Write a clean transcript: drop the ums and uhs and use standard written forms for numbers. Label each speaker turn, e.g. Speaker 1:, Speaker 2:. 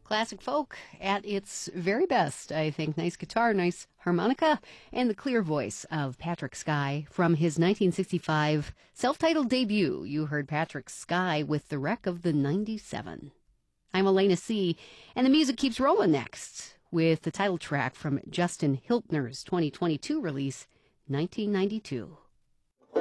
Speaker 1: Classic folk at its very best, I think. Nice guitar, nice harmonica, and the clear voice of Patrick Skye from his 1965 self-titled debut. You heard Patrick Skye with The Wreck of the 97. I'm Elena C., and the music keeps rolling next with the title track from Justin Hiltner's 2022 release, 1992.